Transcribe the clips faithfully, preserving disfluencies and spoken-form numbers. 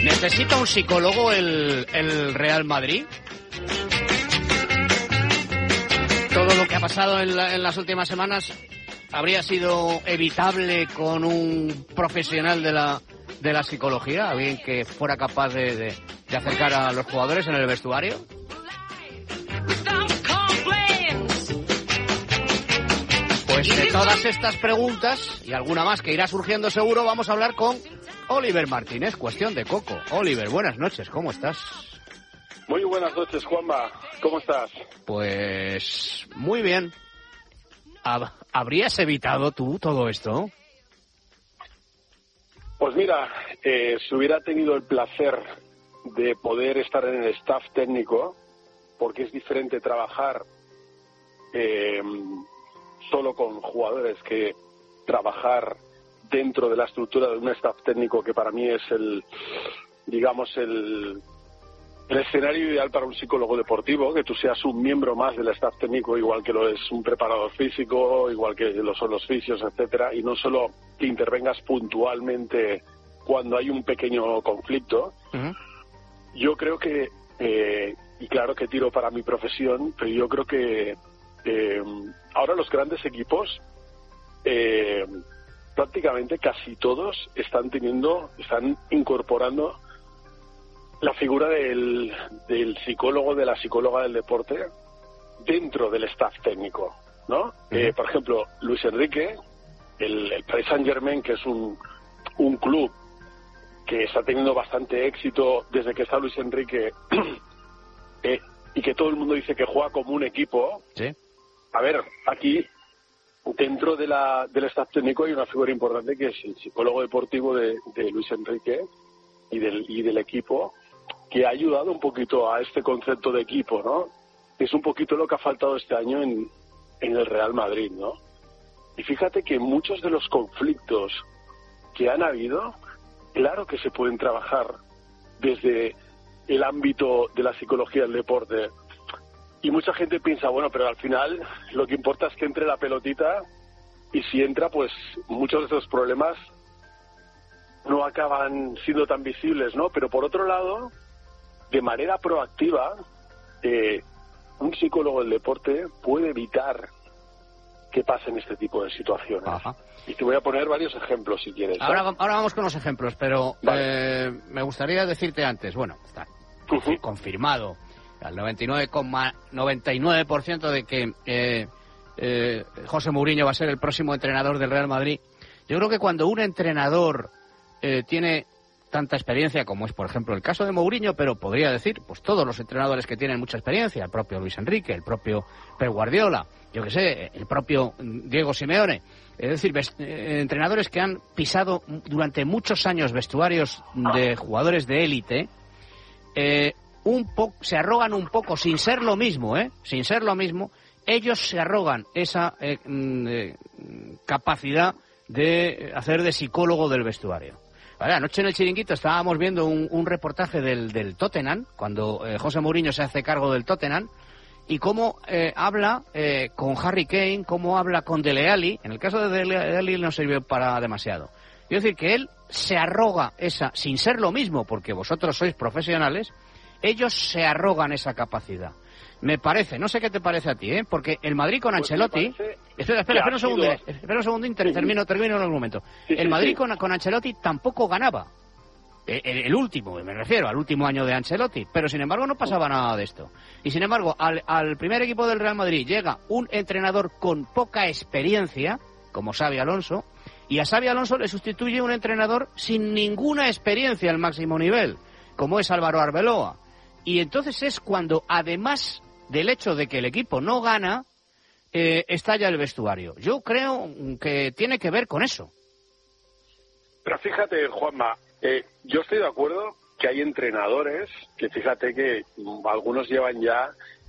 ¿Necesita un psicólogo el, el Real Madrid? Todo lo que ha pasado en, la, en las últimas semanas habría sido evitable con un profesional de la, de la psicología, alguien que fuera capaz de, de, de acercar a los jugadores en el vestuario. Pues de todas estas preguntas y alguna más que irá surgiendo seguro, vamos a hablar con Oliver Martínez, Cuestión de Coco. Oliver, buenas noches, ¿cómo estás? Muy buenas noches, Juanma. ¿Cómo estás? Pues muy bien. ¿Habrías evitado tú todo esto? Pues mira, eh, si hubiera tenido el placer de poder estar en el staff técnico, porque es diferente trabajar eh, solo con jugadores que trabajar dentro de la estructura de un staff técnico, que para mí es el, digamos, el... el escenario ideal para un psicólogo deportivo, que tú seas un miembro más del staff técnico, igual que lo es un preparador físico, igual que lo son los fisios, etcétera, y no solo que intervengas puntualmente cuando hay un pequeño conflicto. Uh-huh. Yo creo que, eh, y claro que tiro para mi profesión, pero yo creo que eh, ahora los grandes equipos, eh, prácticamente casi todos están teniendo, están incorporando la figura del, del psicólogo, de la psicóloga del deporte dentro del staff técnico, ¿no? Uh-huh. Eh, por ejemplo, Luis Enrique, el, el Paris Saint-Germain, que es un, un club que está teniendo bastante éxito desde que está Luis Enrique, eh, y que todo el mundo dice que juega como un equipo. Sí. A ver, aquí dentro de la, del staff técnico hay una figura importante que es el psicólogo deportivo de, de Luis Enrique y del, y del equipo, que ha ayudado un poquito a este concepto de equipo, ¿no? Es un poquito lo que ha faltado este año en, en el Real Madrid, ¿no? Y fíjate que muchos de los conflictos que han habido, claro que se pueden trabajar desde el ámbito de la psicología del deporte. Y mucha gente piensa, bueno, pero al final lo que importa es que entre la pelotita, y si entra, pues muchos de esos problemas no acaban siendo tan visibles, ¿no? Pero por otro lado, de manera proactiva, eh, un psicólogo del deporte puede evitar que pasen este tipo de situaciones. Ajá. Y te voy a poner varios ejemplos, si quieres. Ahora, ahora vamos con los ejemplos, pero vale. eh, me gustaría decirte antes, bueno, está uh-huh. confirmado al noventa y nueve coma noventa y nueve por ciento de que eh, eh, José Mourinho va a ser el próximo entrenador del Real Madrid. Yo creo que cuando un entrenador eh, tiene tanta experiencia como es, por ejemplo, el caso de Mourinho, pero podría decir, pues todos los entrenadores que tienen mucha experiencia, el propio Luis Enrique, el propio Pep Guardiola, yo que sé, el propio Diego Simeone, es decir, ves, eh, entrenadores que han pisado durante muchos años vestuarios de jugadores de élite, eh, un poco se arrogan un poco, sin ser lo mismo, eh, sin ser lo mismo, ellos se arrogan esa eh, eh, capacidad de hacer de psicólogo del vestuario. Vale, anoche en el Chiringuito estábamos viendo un, un reportaje del, del Tottenham, cuando eh, José Mourinho se hace cargo del Tottenham, y cómo eh, habla eh, con Harry Kane, cómo habla con Dele Alli. En el caso de Dele Alli no sirvió para demasiado. Es decir, que él se arroga esa, sin ser lo mismo, porque vosotros sois profesionales, ellos se arrogan esa capacidad. Me parece, no sé qué te parece a ti, ¿eh? Porque el Madrid con pues Ancelotti... Parece... Espera, espera, espera un segundo, sido... espera un segundo, inter... termino, termino en un momento. Sí, el Madrid sí, sí. Con, con Ancelotti tampoco ganaba. El, el último, me refiero al último año de Ancelotti, pero sin embargo no pasaba nada de esto. Y sin embargo, al, al primer equipo del Real Madrid llega un entrenador con poca experiencia, como Xabi Alonso, y a Xabi Alonso le sustituye un entrenador sin ninguna experiencia al máximo nivel, como es Álvaro Arbeloa. Y entonces es cuando, además del hecho de que el equipo no gana, eh, estalla el vestuario. Yo creo que tiene que ver con eso. Pero fíjate, Juanma, eh, yo estoy de acuerdo que hay entrenadores que, fíjate que algunos llevan ya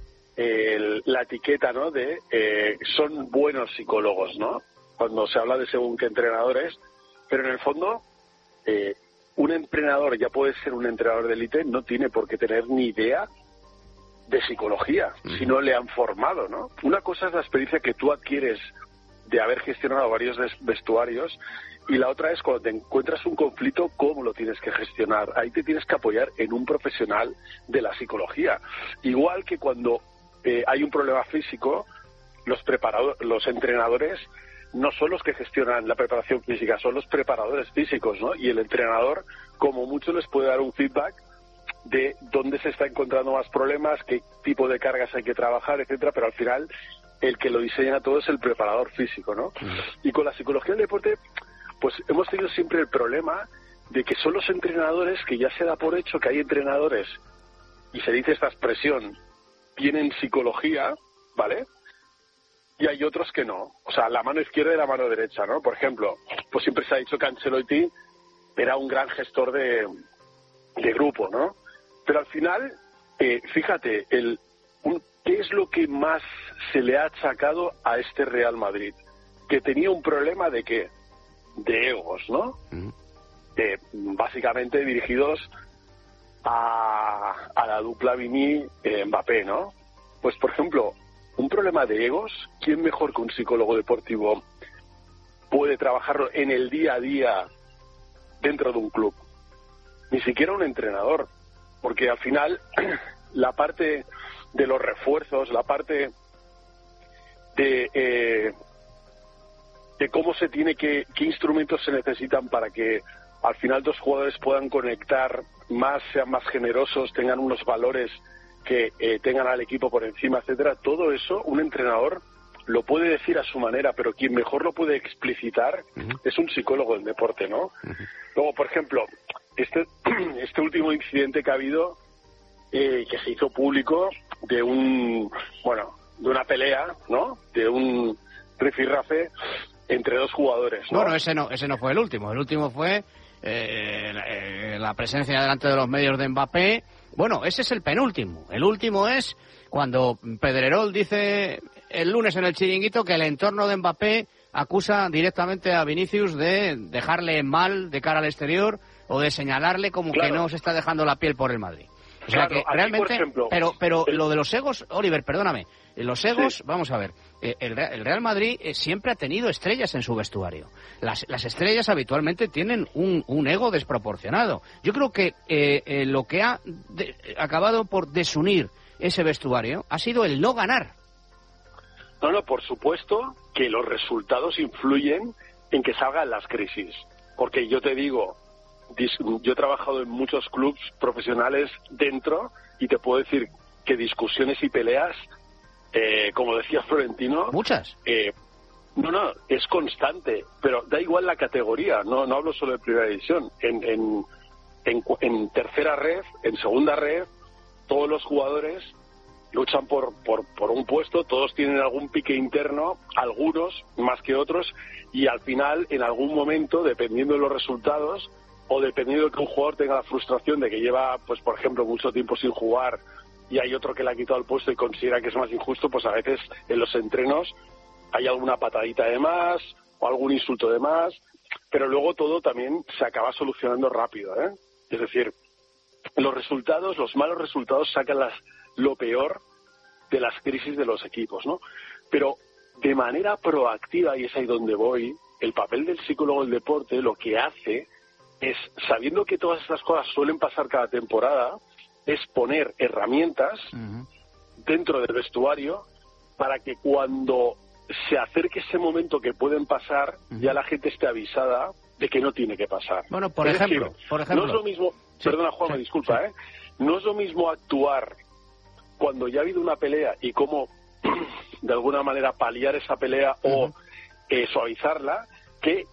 eh, la etiqueta, ¿no?, de eh, son buenos psicólogos, ¿no?, cuando se habla de según qué entrenadores, pero en el fondo eh, un entrenador, ya puede ser un entrenador de élite, no tiene por qué tener ni idea de psicología, uh-huh. si no le han formado, ¿no? Una cosa es la experiencia que tú adquieres de haber gestionado varios vestuarios, Y la otra es cuando te encuentras un conflicto, ¿cómo lo tienes que gestionar? Ahí te tienes que apoyar en un profesional de la psicología. Igual que cuando eh, hay un problema físico, los preparadores, los entrenadores no son los que gestionan la preparación física, son los preparadores físicos, ¿no? Y el entrenador, como mucho, les puede dar un feedback de dónde se está encontrando más problemas, qué tipo de cargas hay que trabajar, etcétera, pero al final el que lo diseña todo es el preparador físico, ¿no? Mm. Y con la psicología del deporte, pues hemos tenido siempre el problema de que son los entrenadores, que ya se da por hecho que hay entrenadores, y se dice esta expresión, tienen psicología, ¿vale? Y hay otros que no. O sea, la mano izquierda y la mano derecha, ¿no? Por ejemplo, pues siempre se ha dicho que Ancelotti era un gran gestor de, de grupo, ¿no? Pero al final, eh, fíjate, el, un, ¿qué es lo que más se le ha achacado a este Real Madrid? Que tenía un problema de qué? De egos, ¿no? Uh-huh. Eh, básicamente dirigidos a, a la dupla Vini-Mbappé, ¿no? Pues, por ejemplo, un problema de egos, ¿quién mejor que un psicólogo deportivo puede trabajarlo en el día a día dentro de un club? Ni siquiera un entrenador, porque al final la parte de los refuerzos, la parte de, eh, de cómo se tiene que, qué instrumentos se necesitan para que al final dos jugadores puedan conectar más, sean más generosos, tengan unos valores que eh, tengan al equipo por encima, etcétera. Todo eso un entrenador lo puede decir a su manera, pero quien mejor lo puede explicitar uh-huh. es un psicólogo del deporte, ¿no? Uh-huh. Luego, por ejemplo, este este último incidente que ha habido, eh, que se hizo público, de un, bueno, de una pelea, ¿no? De un rifirrafe entre dos jugadores, ¿no? Bueno, ese no, ese no fue el último. El último fue eh, la, eh, la presencia delante de los medios de Mbappé. Bueno, ese es el penúltimo. El último es cuando Pedrerol dice el lunes en el Chiringuito que el entorno de Mbappé acusa directamente a Vinicius de dejarle mal de cara al exterior o de señalarle como claro. que no se está dejando la piel por el Madrid. O sea claro, que realmente, por ejemplo, pero pero el... lo de los egos, Oliver, perdóname, los egos, sí. vamos a ver, el, el Real Madrid siempre ha tenido estrellas en su vestuario. Las, las estrellas habitualmente tienen un, un ego desproporcionado. Yo creo que eh, eh, lo que ha de, acabado por desunir ese vestuario ha sido el no ganar. No, no, por supuesto que los resultados influyen en que salgan las crisis. Porque yo te digo, yo he trabajado en muchos clubes profesionales dentro y te puedo decir que discusiones y peleas, eh, como decía Florentino... ¿Muchas? Eh, no, no, es constante, pero da igual la categoría, no no hablo solo de primera división. En, en, en, en tercera red, en segunda red, todos los jugadores luchan por, por, por un puesto, todos tienen algún pique interno, algunos más que otros, y al final, en algún momento, dependiendo de los resultados, o dependiendo de que un jugador tenga la frustración de que lleva, pues por ejemplo, mucho tiempo sin jugar y hay otro que le ha quitado el puesto y considera que es más injusto, pues a veces en los entrenos hay alguna patadita de más o algún insulto de más, pero luego todo también se acaba solucionando rápido, ¿eh? Es decir, los resultados, los malos resultados sacan las, lo peor de las crisis de los equipos, ¿no? Pero de manera proactiva, y es ahí donde voy, el papel del psicólogo del deporte lo que hace es, sabiendo que todas estas cosas suelen pasar cada temporada, es poner herramientas uh-huh. dentro del vestuario para que cuando se acerque ese momento que pueden pasar, uh-huh. ya la gente esté avisada de que no tiene que pasar. Bueno, por es ejemplo, decir, por ejemplo. No es lo mismo, sí, perdona Juanma, sí, disculpa, sí. ¿eh? No es lo mismo actuar cuando ya ha habido una pelea y cómo de alguna manera paliar esa pelea uh-huh. o eh, suavizarla, que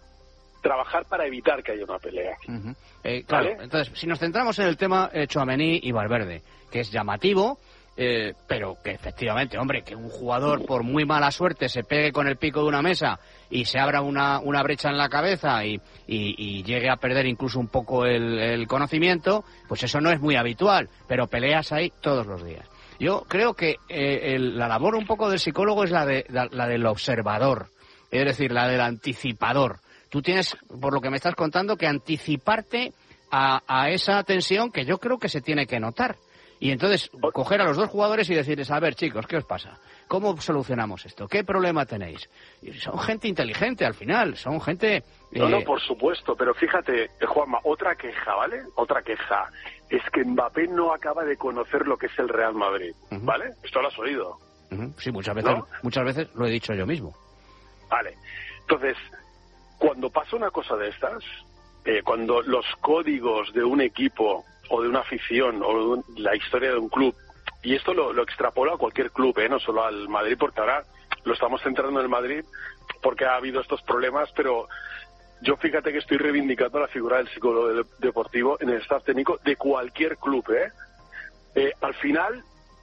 trabajar para evitar que haya una pelea. Uh-huh. eh, claro, ¿vale? Entonces, si nos centramos en el tema eh, Tchouaméni y Valverde, que es llamativo, eh, pero que efectivamente, hombre, que un jugador por muy mala suerte se pegue con el pico de una mesa y se abra una, una brecha en la cabeza y, y, y llegue a perder incluso un poco el, el conocimiento, pues eso no es muy habitual, pero peleas hay todos los días. Yo creo que eh, el, la labor un poco del psicólogo es la, de, la, la del observador, es decir, la del anticipador. Tú tienes, por lo que me estás contando, que anticiparte a, a esa tensión que yo creo que se tiene que notar. Y entonces coger a los dos jugadores y decirles, a ver, chicos, ¿qué os pasa? ¿Cómo solucionamos esto? ¿Qué problema tenéis? Y son gente inteligente al final, son gente... Eh... No, no, por Eh, supuesto, pero fíjate, Juanma, otra queja, ¿vale? Otra queja. Es que Mbappé no acaba de conocer lo que es el Real Madrid, uh-huh. ¿vale? Esto lo has oído. Uh-huh. Sí, muchas veces, ¿no? muchas veces lo he dicho yo mismo. Vale. Entonces, cuando pasa una cosa de estas, eh, cuando los códigos de un equipo o de una afición o de un, la historia de un club, y esto lo, lo extrapolo a cualquier club, ¿eh? No solo al Madrid, porque ahora lo estamos centrando en el Madrid porque ha habido estos problemas, pero yo fíjate que estoy reivindicando la figura del psicólogo de, deportivo en el staff técnico de cualquier club, ¿eh? Eh, al final,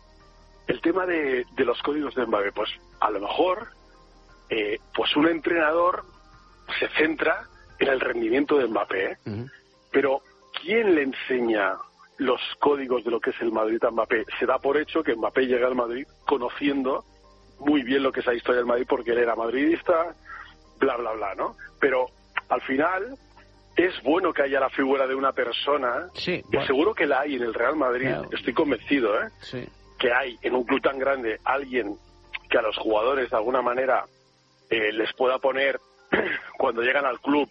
el tema de, de los códigos de Mbappé, pues a lo mejor, eh, pues un entrenador se centra en el rendimiento de Mbappé, ¿eh? Uh-huh. Pero ¿quién le enseña los códigos de lo que es el Madrid a Mbappé? Se da por hecho que Mbappé llega al Madrid conociendo muy bien lo que es la historia del Madrid porque él era madridista, bla, bla, bla, ¿no? Pero al final es bueno que haya la figura de una persona, sí, que bueno. seguro que la hay en el Real Madrid, Claro. estoy convencido, ¿eh? Sí. Que hay en un club tan grande alguien que a los jugadores de alguna manera eh, les pueda poner cuando llegan al club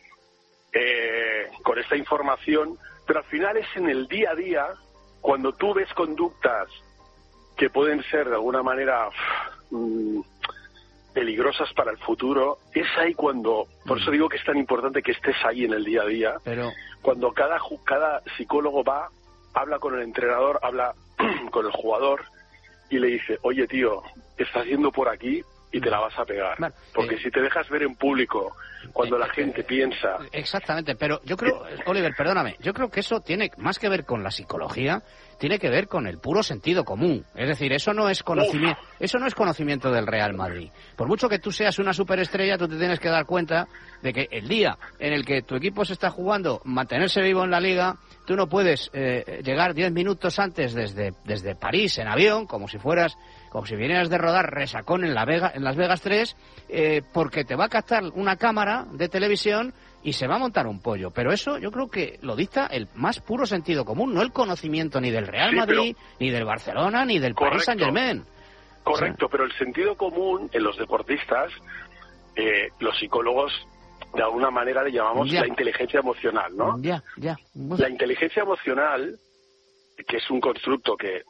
eh, con esta información, pero al final es en el día a día cuando tú ves conductas que pueden ser de alguna manera mmm, peligrosas para el futuro, es ahí cuando, por eso digo que es tan importante que estés ahí en el día a día, pero cuando cada, cada psicólogo va, habla con el entrenador, habla con el jugador y le dice, oye tío, estás yendo por aquí y te la vas a pegar. Bueno, porque eh, si te dejas ver en público, cuando eh, la gente eh, piensa... Exactamente, pero yo creo, Oliver, perdóname, yo creo que eso tiene más que ver con la psicología, tiene que ver con el puro sentido común. Es decir, eso no es conocimiento, eso no es conocimiento del Real Madrid. Por mucho que tú seas una superestrella, tú te tienes que dar cuenta de que el día en el que tu equipo se está jugando mantenerse vivo en la liga, tú no puedes eh, llegar diez minutos antes desde, desde París en avión, como si fueras... como si vinieras de rodar resacón en, la Vega, en Las Vegas tres, eh, porque te va a captar una cámara de televisión y se va a montar un pollo. Pero eso yo creo que lo dicta el más puro sentido común, no el conocimiento ni del Real sí, Madrid, pero... ni del Barcelona, ni del Correcto. Paris Saint-Germain. Correcto, o sea... pero el sentido común en los deportistas, eh, los psicólogos, de alguna manera le llamamos ya. la inteligencia emocional, ¿no? Ya, ya. La inteligencia emocional, que es un constructo que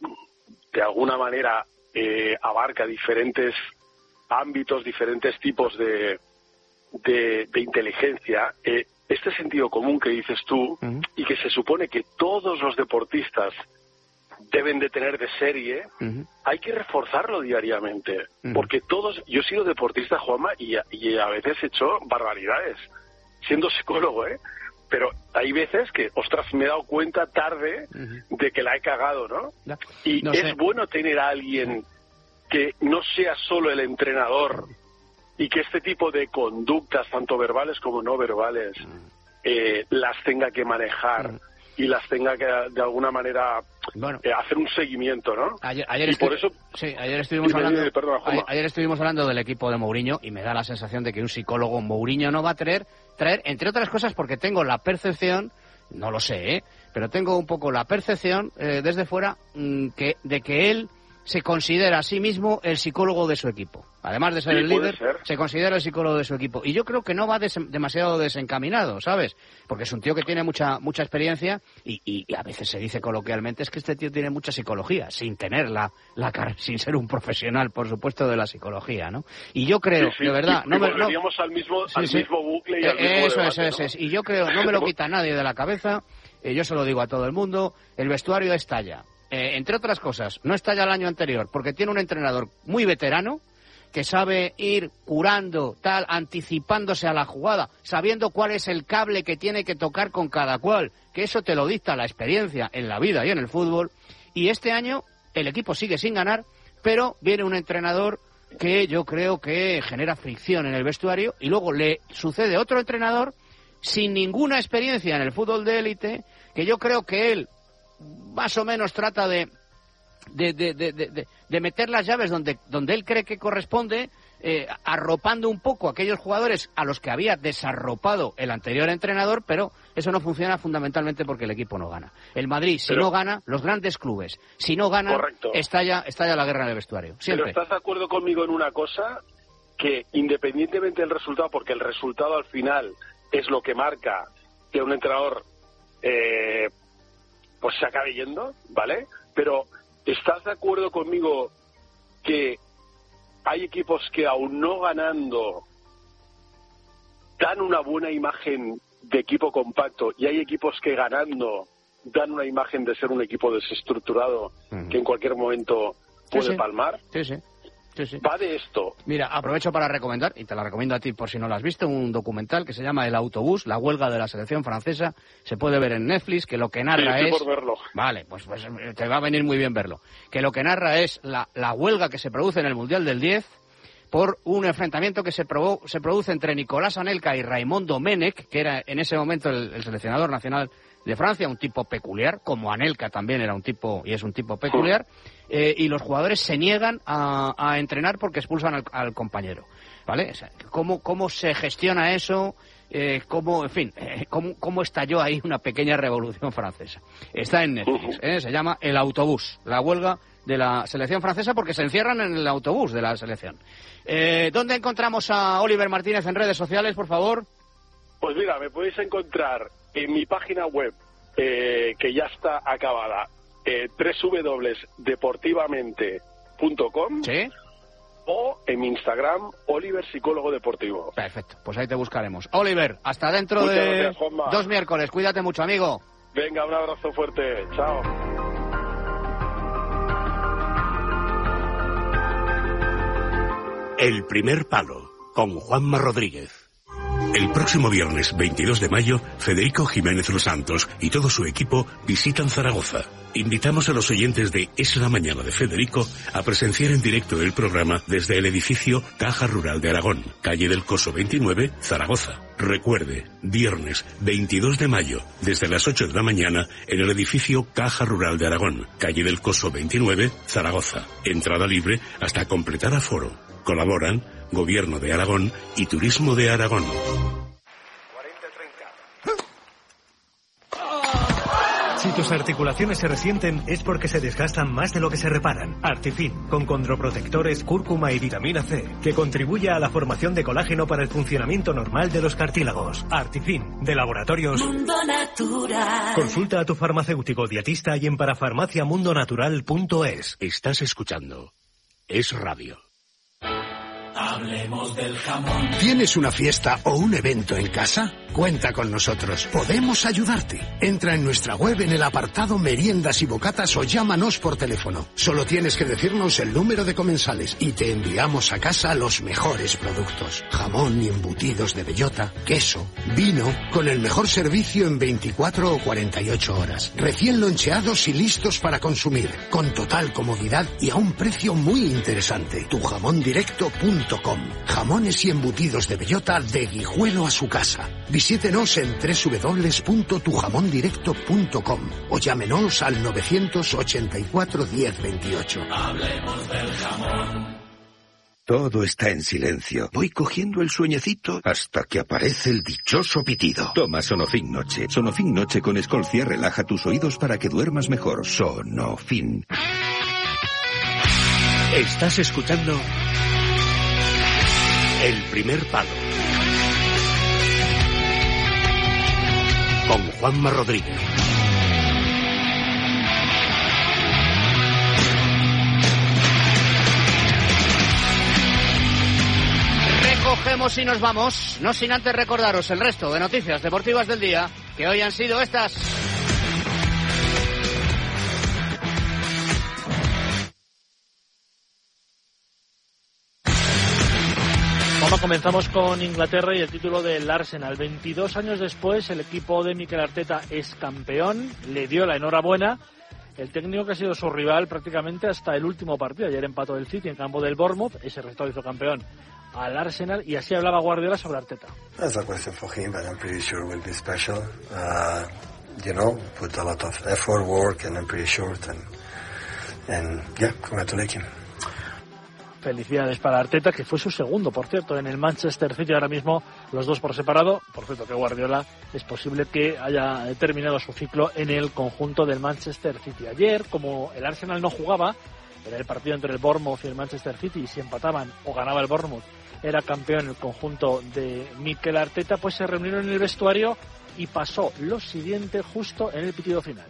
de alguna manera Eh, abarca diferentes ámbitos, diferentes tipos de, de, de inteligencia. Eh, este sentido común que dices tú, uh-huh. y que se supone que todos los deportistas deben de tener de serie, uh-huh. hay que reforzarlo diariamente. Uh-huh. Porque todos, yo he sido deportista, Juanma, y a, y a veces he hecho barbaridades, siendo psicólogo, ¿eh? Pero hay veces que, ostras, me he dado cuenta tarde uh-huh. de que la he cagado, ¿no? No, y no es sé. bueno tener a alguien que no sea solo el entrenador y que este tipo de conductas, tanto verbales como no verbales, uh-huh. eh, las tenga que manejar uh-huh. y las tenga que, de alguna manera, bueno, eh, hacer un seguimiento, ¿no? Ayer, ayer, y estu- por eso, sí, ayer, estuvimos hablando, eh, perdón, ayer, ayer estuvimos hablando del equipo de Mourinho y me da la sensación de que un psicólogo Mourinho no va a traer, traer, entre otras cosas, porque tengo la percepción, no lo sé, ¿eh? pero tengo un poco la percepción eh, desde fuera mmm, que, de que él se considera a sí mismo el psicólogo de su equipo. Además de ser sí, el líder, ser. se considera el psicólogo de su equipo. Y yo creo que no va des- demasiado desencaminado, ¿sabes? Porque es un tío que tiene mucha mucha experiencia y, y, y a veces se dice coloquialmente es que este tío tiene mucha psicología, sin tenerla, la, la sin ser un profesional, por supuesto, de la psicología, ¿no? Y yo creo, sí, sí, de verdad... Y, no y me, volveríamos no, al mismo, sí, al sí. mismo bucle y eh, al mismo Eso debate, es, eso ¿no? es. Y yo creo, no me lo quita nadie de la cabeza, eh, yo se lo digo a todo el mundo, el vestuario estalla. Eh, entre otras cosas, no estalla el año anterior, porque tiene un entrenador muy veterano, que sabe ir curando, tal, anticipándose a la jugada, sabiendo cuál es el cable que tiene que tocar con cada cual, que eso te lo dicta la experiencia en la vida y en el fútbol. Y este año el equipo sigue sin ganar, pero viene un entrenador que yo creo que genera fricción en el vestuario y luego le sucede otro entrenador sin ninguna experiencia en el fútbol de élite, que yo creo que él más o menos trata de de, de, de, de, de meter las llaves donde, donde él cree que corresponde, eh, arropando un poco a aquellos jugadores a los que había desarropado el anterior entrenador, pero eso no funciona fundamentalmente porque el equipo no gana. El Madrid, si pero, no gana, los grandes clubes, si no ganan, estalla, estalla la guerra en el vestuario. Siempre. Pero ¿estás de acuerdo conmigo en una cosa? Que independientemente del resultado, porque el resultado al final es lo que marca que un entrenador eh, pues se acabe yendo, ¿vale? Pero ¿estás de acuerdo conmigo que hay equipos que aún no ganando dan una buena imagen de equipo compacto y hay equipos que ganando dan una imagen de ser un equipo desestructurado uh-huh. que en cualquier momento puede sí, sí. palmar? Sí, sí. Sí, sí. Va de esto. Mira, aprovecho para recomendar, y te la recomiendo a ti por si no lo has visto, un documental que se llama El Autobús, la huelga de la selección francesa. Se puede ver en Netflix, que lo que narra sí, es... por verlo. Vale, pues, pues te va a venir muy bien verlo. Que lo que narra es la, la huelga que se produce en el Mundial del diez por un enfrentamiento que se, probó, se produce entre Nicolás Anelka y Raymond Domenech, que era en ese momento el, el seleccionador nacional de Francia, un tipo peculiar, como Anelka también era un tipo y es un tipo peculiar, eh, y los jugadores se niegan a, a entrenar porque expulsan al, al compañero, ¿vale? O sea, ¿cómo, cómo se gestiona eso? Eh, cómo, en fin, eh, cómo, cómo estalló ahí una pequeña revolución francesa. Está en Netflix, ¿eh? Se llama El Autobús, la huelga de la selección francesa porque se encierran en el autobús de la selección. Eh, ¿Dónde encontramos a Oliver Martínez en redes sociales, por favor? Pues mira, me podéis encontrar en mi página web, eh, que ya está acabada, eh, doble u doble u doble u punto deportivamente punto com, ¿sí? O en mi Instagram, Oliver Psicólogo Deportivo. Perfecto, pues ahí te buscaremos. Oliver, hasta dentro Muchas de gracias, Juanma. dos miércoles. Cuídate mucho, amigo. Venga, un abrazo fuerte. Chao. El primer palo, con Juanma Rodríguez. El próximo viernes veintidós de mayo, Federico Jiménez Los Santos y todo su equipo visitan Zaragoza. Invitamos a los oyentes de Es la Mañana de Federico a presenciar en directo el programa desde el edificio Caja Rural de Aragón, calle del Coso veintinueve, Zaragoza. Recuerde, viernes veintidós de mayo, desde las ocho de la mañana, en el edificio Caja Rural de Aragón, calle del Coso veintinueve, Zaragoza. Entrada libre hasta completar aforo. Colaboran Gobierno de Aragón y Turismo de Aragón. Si tus articulaciones se resienten es porque se desgastan más de lo que se reparan. Artifin, con condroprotectores, cúrcuma y vitamina C, que contribuye a la formación de colágeno para el funcionamiento normal de los cartílagos. Artifin, de Laboratorios Mundo Natural. Consulta a tu farmacéutico dietista y en parafarmaciamundonatural punto es. Estás escuchando Es Radio. Hablemos del jamón. ¿Tienes una fiesta o un evento en casa? Cuenta con nosotros. Podemos ayudarte. Entra en nuestra web en el apartado Meriendas y Bocatas o llámanos por teléfono. Solo tienes que decirnos el número de comensales y te enviamos a casa los mejores productos. Jamón y embutidos de bellota, queso, vino, con el mejor servicio en veinticuatro o cuarenta y ocho horas. Recién loncheados y listos para consumir. Con total comodidad y a un precio muy interesante. tu jamón directo punto com. Jamones y embutidos de bellota de Guijuelo a su casa. Visítenos en doble u doble u doble u punto tu jamón directo punto com o llámenos al novecientos ochenta y cuatro diez veintiocho. Hablemos del jamón. Todo está en silencio. Voy cogiendo el sueñecito hasta que aparece el dichoso pitido. Toma Sonofin Noche. Sonofin Noche con Escolcia relaja tus oídos para que duermas mejor. Sonofin. Estás escuchando El primer palo, con Juanma Rodríguez. Recogemos y nos vamos, no sin antes recordaros el resto de noticias deportivas del día, que hoy han sido estas. Bueno, comenzamos con Inglaterra y el título del Arsenal. veintidós años después, el equipo de Mikel Arteta es campeón, le dio la enhorabuena. El técnico que ha sido su rival prácticamente hasta el último partido. Ayer empató el City en campo del Bournemouth, ese resultado hizo campeón al Arsenal, y así hablaba Guardiola sobre Arteta. That's a question for him, but I'm pretty sure it will be special. Uh, you know, put a lot of effort, work, and I'm pretty sure, and, and yeah, congratulate him. Felicidades para Arteta, que fue su segundo, por cierto, en el Manchester City. Ahora mismo los dos por separado. Por cierto, que Guardiola es posible que haya terminado su ciclo en el conjunto del Manchester City. Ayer, como el Arsenal no jugaba, era el partido entre el Bournemouth y el Manchester City, y si empataban o ganaba el Bournemouth, era campeón el conjunto de Mikel Arteta, pues se reunieron en el vestuario y pasó lo siguiente justo en el pitido final.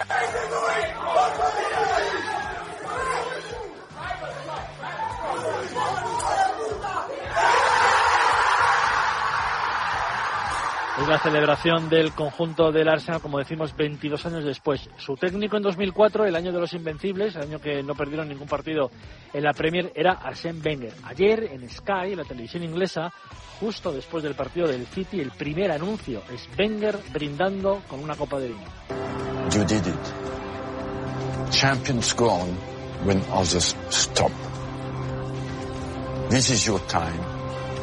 Es la celebración del conjunto del Arsenal, como decimos, veintidós años después. Su técnico en dos mil cuatro, el año de los Invencibles, el año que no perdieron ningún partido en la Premier, era Arsène Wenger. Ayer en Sky, en la televisión inglesa, justo después del partido del City, el primer anuncio es Wenger brindando con una copa de vino. You did it. Champions go on when others stop. This is your time.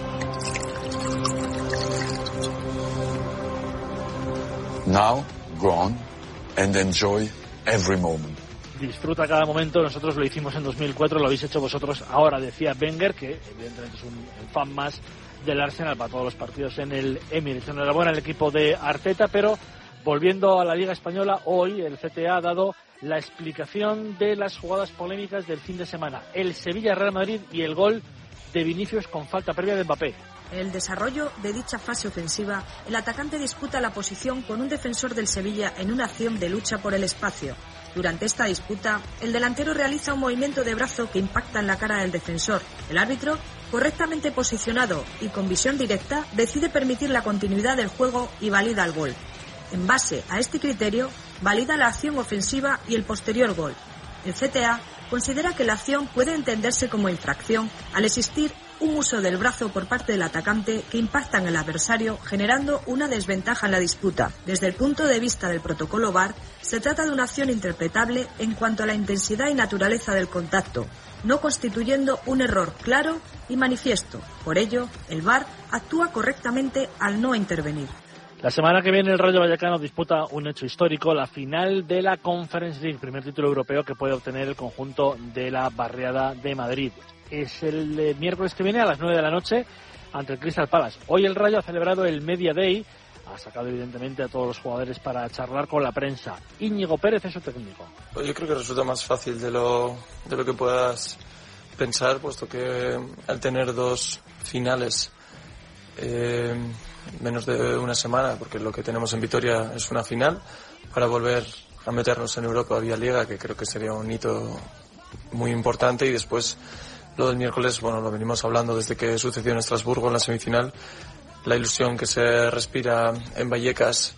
Now, go on and enjoy every moment. Disfruta cada momento. Nosotros lo hicimos en dos mil cuatro, lo habéis hecho vosotros ahora, decía Wenger, que evidentemente es un, un fan más del Arsenal para todos los partidos en el Emirates. Enhorabuena al equipo de Arteta, pero volviendo a la Liga Española, hoy el C T A ha dado la explicación de las jugadas polémicas del fin de semana. El Sevilla-Real Madrid y el gol de Vinicius con falta previa de Mbappé. En el desarrollo de dicha fase ofensiva, el atacante disputa la posición con un defensor del Sevilla en una acción de lucha por el espacio. Durante esta disputa, el delantero realiza un movimiento de brazo que impacta en la cara del defensor. El árbitro, correctamente posicionado y con visión directa, decide permitir la continuidad del juego y valida el gol. En base a este criterio, valida la acción ofensiva y el posterior gol. El C T A considera que la acción puede entenderse como infracción al existir un uso del brazo por parte del atacante que impacta en el adversario, generando una desventaja en la disputa. Desde el punto de vista del protocolo V A R, se trata de una acción interpretable en cuanto a la intensidad y naturaleza del contacto, no constituyendo un error claro y manifiesto. Por ello, el V A R actúa correctamente al no intervenir. La semana que viene el Rayo Vallecano disputa un hecho histórico, la final de la Conference League, primer título europeo que puede obtener el conjunto de la Barriada de Madrid. Es el eh, miércoles que viene a las nueve de la noche ante el Crystal Palace. Hoy el Rayo ha celebrado el Media Day, ha sacado evidentemente a todos los jugadores para charlar con la prensa. Íñigo Pérez es su técnico. Pues yo creo que resulta más fácil de lo, de lo que puedas pensar, puesto que al tener dos finales eh, menos de una semana, porque lo que tenemos en Vitoria es una final, para volver a meternos en Europa vía Liga, que creo que sería un hito muy importante. Y después lo del miércoles, bueno, lo venimos hablando desde que sucedió en Estrasburgo en la semifinal, la ilusión que se respira en Vallecas,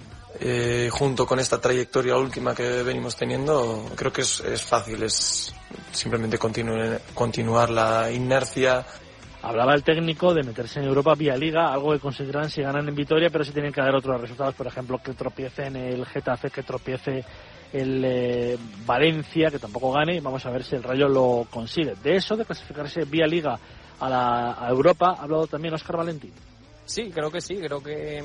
eh, junto con esta trayectoria última que venimos teniendo, creo que es, es fácil, es simplemente continu- continuar la inercia. Hablaba el técnico de meterse en Europa vía Liga, algo que consideran si ganan en Vitoria, pero si tienen que dar otros resultados, por ejemplo, que tropiece en el Getafe, que tropiece el eh, Valencia, que tampoco gane, y vamos a ver si el Rayo lo consigue. De eso, de clasificarse vía Liga a, la, a Europa, ha hablado también Óscar Valentín. Sí, creo que sí, creo que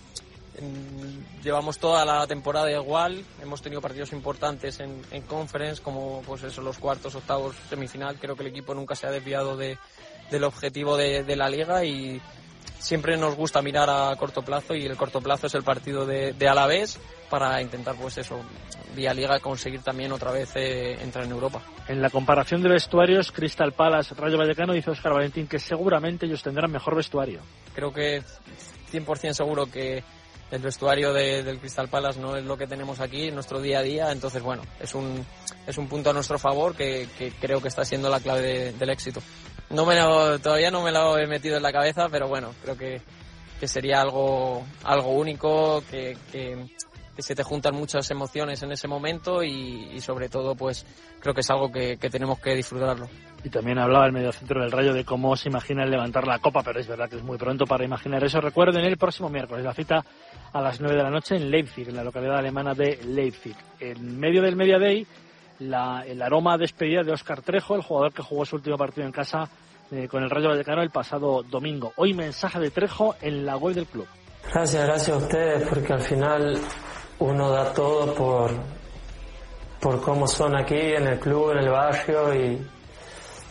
mmm, llevamos toda la temporada igual, hemos tenido partidos importantes en, en Conference, como pues eso, los cuartos, octavos, semifinal. Creo que el equipo nunca se ha desviado de, del objetivo de, de la Liga, y siempre nos gusta mirar a corto plazo, y el corto plazo es el partido de, de Alavés, para intentar pues eso, vía Liga, conseguir también otra vez eh, entrar en Europa. En la comparación de vestuarios, Crystal Palace, Rayo Vallecano, dice Óscar Valentín que seguramente ellos tendrán mejor vestuario. Creo que cien por ciento seguro que el vestuario de, del Crystal Palace no es lo que tenemos aquí en nuestro día a día, entonces bueno, es un, es un punto a nuestro favor que, que creo que está siendo la clave de, del éxito. No me lo, todavía no me lo he metido en la cabeza, pero bueno, creo que, que sería algo, algo único, que, que, que se te juntan muchas emociones en ese momento, y, y sobre todo pues creo que es algo que, que tenemos que disfrutarlo. Y también hablaba el mediocentro del Rayo de cómo se imagina levantar la Copa, pero es verdad que es muy pronto para imaginar eso. Recuerden, el próximo miércoles la cita a las nueve de la noche en Leipzig, en la localidad alemana de Leipzig. En medio del Media Day, la, el aroma a despedida de Óscar Trejo, el jugador que jugó su último partido en casa eh, con el Rayo Vallecano el pasado domingo. Hoy mensaje de Trejo en la web del club. Gracias, gracias a ustedes, porque al final uno da todo por, por cómo son aquí en el club, en el barrio, y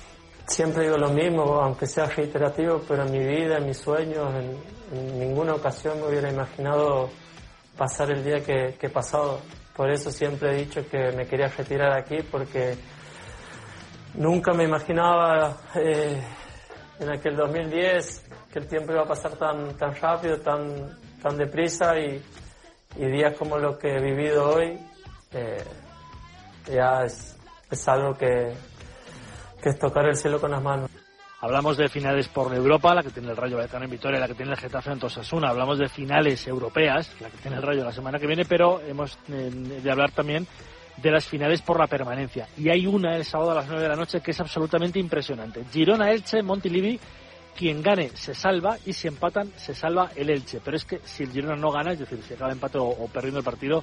siempre digo lo mismo, aunque sea reiterativo, pero en mi vida, en mis sueños, en, en ninguna ocasión me hubiera imaginado pasar el día que, que he pasado. Por eso siempre he dicho que me quería retirar aquí, porque nunca me imaginaba eh, en aquel dos mil diez que el tiempo iba a pasar tan, tan rápido, tan, tan deprisa, y, y días como lo que he vivido hoy eh, ya es, es algo que, que es tocar el cielo con las manos. Hablamos de finales por Europa, la que tiene el Rayo Vallecano en Vitoria, la que tiene el Getafe en Osasuna. Hablamos de finales europeas, la que tiene el Rayo la semana que viene, pero hemos eh, de hablar también de las finales por la permanencia. Y hay una el sábado a las nueve de la noche que es absolutamente impresionante. Girona-Elche, Montilivi. Quien gane se salva, y si empatan se salva el Elche. Pero es que si el Girona no gana, es decir, si acaba empate o, o perdiendo el partido,